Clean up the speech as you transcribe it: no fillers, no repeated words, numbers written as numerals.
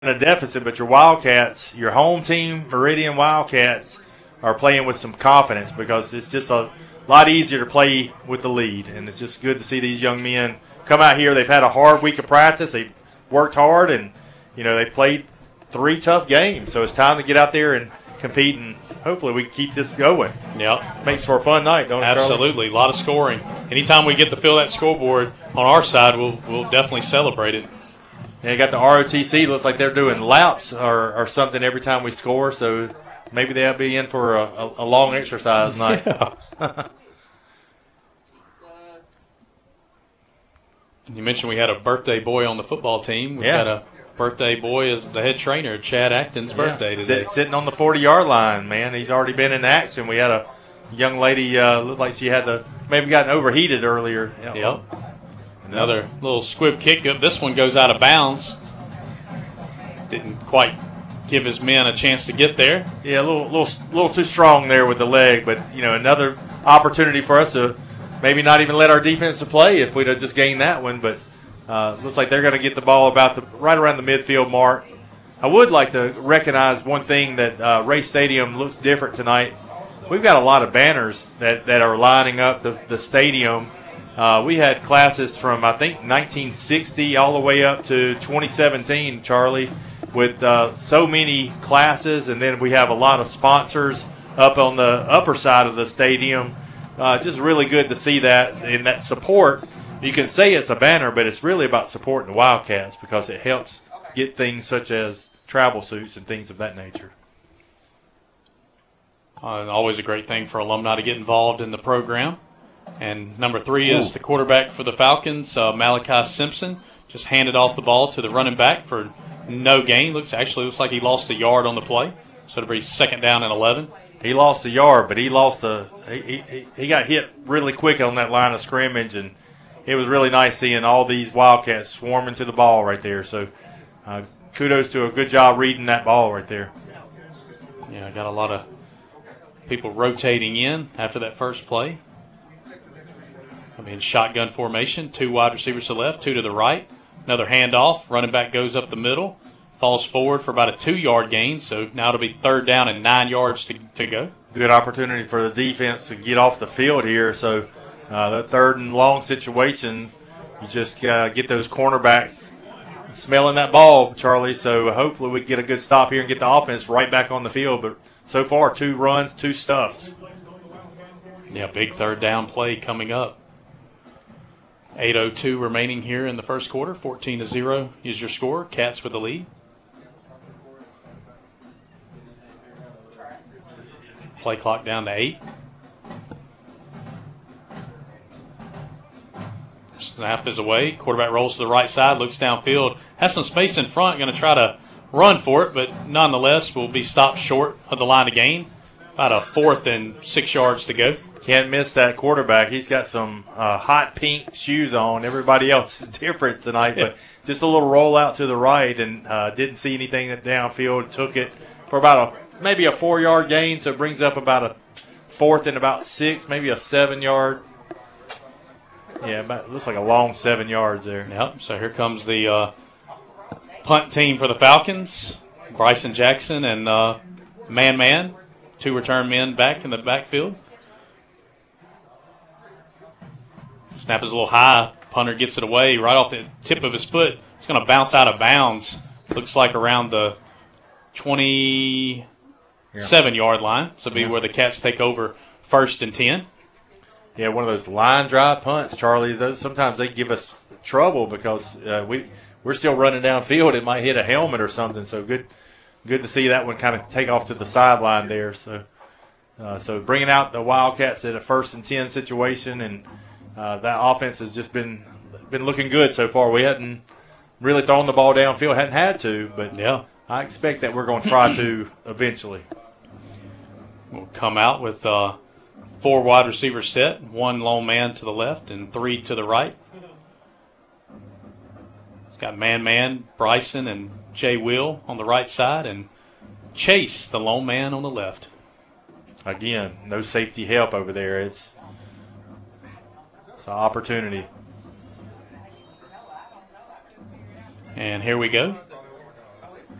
a deficit, but your Wildcats, your home team, Meridian Wildcats, are playing with some confidence because it's just a lot easier to play with the lead. And it's just good to see these young men come out here. They've had a hard week of practice. They've worked hard, and, they played 3 tough games. So it's time to get out there and compete, and hopefully we can keep this going. Yep. Makes for a fun night, don't it, Charlie? Absolutely. A lot of scoring. Anytime we get to fill that scoreboard on our side, we'll definitely celebrate it. Yeah, you got the ROTC. Looks like they're doing laps or something every time we score, so maybe they'll be in for a long exercise night. Yeah. You mentioned we had a birthday boy on the football team. We've got a birthday boy as the head trainer, Chad Acton's birthday today. Sitting on the 40-yard line, man. He's already been in action. We had a young lady, looked like she had maybe gotten overheated earlier. Yep. Another little squib kick. This one goes out of bounds. Didn't quite give his men a chance to get there. Yeah, a little too strong there with the leg, but another opportunity for us to maybe not even let our defense play if we'd have just gained that one. But looks like they're going to get the ball right around the midfield mark. I would like to recognize one thing that Ray Stadium looks different tonight. We've got a lot of banners that are lining up the stadium. We had classes from, I think, 1960 all the way up to 2017, Charlie, with so many classes. And then we have a lot of sponsors up on the upper side of the stadium. Just really good to see that and that support. You can say it's a banner, but it's really about supporting the Wildcats because it helps get things such as travel suits and things of that nature. Always a great thing for alumni to get involved in the program. And number 3 is the quarterback for the Falcons, Malachi Simpson. Just handed off the ball to the running back for no gain. Looks like he lost a yard on the play. So it'll be 2nd down and 11. He lost a yard, but he got hit really quick on that line of scrimmage, and it was really nice seeing all these Wildcats swarming to the ball right there. So kudos to a good job reading that ball right there. Yeah, I got a lot of people rotating in after that first play. In shotgun formation, 2 wide receivers to the left, 2 to the right. Another handoff. Running back goes up the middle, falls forward for about a 2-yard gain. So now it'll be 3rd down and 9 yards to go. Good opportunity for the defense to get off the field here. So that 3rd and long situation, you just get those cornerbacks smelling that ball, Charlie. So hopefully we get a good stop here and get the offense right back on the field. But so far, 2 runs, 2 stuffs. Yeah, big 3rd down play coming up. 8:02 remaining here in the first quarter. 14-0 is your score. Cats with the lead. Play clock down to 8. Snap is away. Quarterback rolls to the right side, looks downfield. Has some space in front, going to try to run for it, but nonetheless will be stopped short of the line of gain. About a 4th and 6 yards to go. Can't miss that quarterback. He's got some hot pink shoes on. Everybody else is different tonight, but just a little rollout to the right and didn't see anything downfield. Took it for about maybe a 4-yard gain, so it brings up about a 4th and about 6, maybe a 7-yard. Yeah, looks like a long 7 yards there. Yep, so here comes the punt team for the Falcons. Bryson Jackson and Man, 2 return men back in the backfield. Snap is a little high. Punter gets it away right off the tip of his foot. It's going to bounce out of bounds. Looks like around the 27-yard line. So it'll be where the Cats take over 1st and 10. Yeah, one of those line drive punts, Charlie. Sometimes they give us trouble because we're still running downfield. It might hit a helmet or something. So good to see that one kind of take off to the sideline there. So bringing out the Wildcats at a 1st and 10 situation, and that offense has just been looking good so far. We hadn't really thrown the ball downfield, hadn't had to, but I expect that we're going to try to eventually. We'll come out with 4 wide receiver set, 1 lone man to the left and 3 to the right. Got Man, Bryson, and Jay Will on the right side, and Chase, the lone man, on the left. Again, no safety help over there. It's an opportunity. And here we go.